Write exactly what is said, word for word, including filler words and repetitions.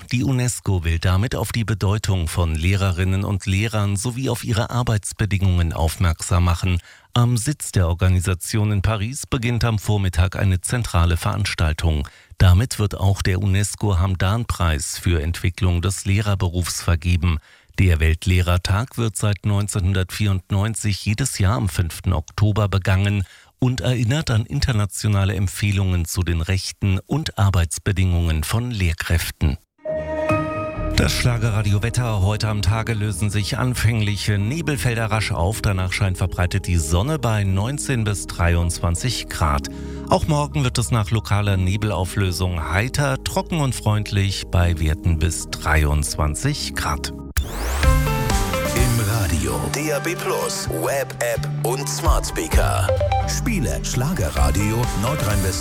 Die UNESCO will damit auf die Bedeutung von Lehrerinnen und Lehrern sowie auf ihre Arbeitsbedingungen aufmerksam machen. Am Sitz der Organisation in Paris beginnt am Vormittag eine zentrale Veranstaltung. Damit wird auch der UNESCO-Hamdan-Preis für Entwicklung des Lehrerberufs vergeben. Der Weltlehrertag wird seit neunzehnhundertvierundneunzig jedes Jahr am fünften Oktober begangen und erinnert an internationale Empfehlungen zu den Rechten und Arbeitsbedingungen von Lehrkräften. Das Schlagerradio Wetter. Heute am Tage lösen sich anfängliche Nebelfelder rasch auf. Danach scheint verbreitet die Sonne bei neunzehn bis dreiundzwanzig Grad. Auch morgen wird es nach lokaler Nebelauflösung heiter, trocken und freundlich bei Werten bis dreiundzwanzig Grad. Im Radio, D A B Plus, Web, App und Smart Speaker. Spiele Schlagerradio Nordrhein-Westfalen.